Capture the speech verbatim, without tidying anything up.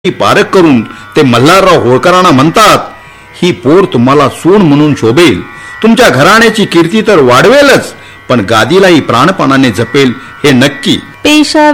पारख करून ते मल्हारराव होळकरांना म्हणतात, ही पोर तुम्हाला सून म्हणून शोभेल, तुमच्या घराण्याची कीर्ती तर वाढवेलच, पण गादीलाही प्राणपणाने जपेल हे नक्की. पेशा